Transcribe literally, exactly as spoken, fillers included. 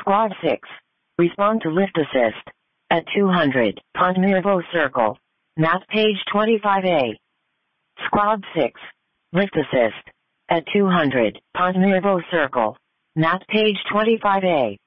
Squad six. Respond to lift assist. At two hundred, Ponmirvo Circle. Map page twenty-five A. Squad six. Lift assist. At two hundred, Ponmirvo Circle. Map page twenty-five A.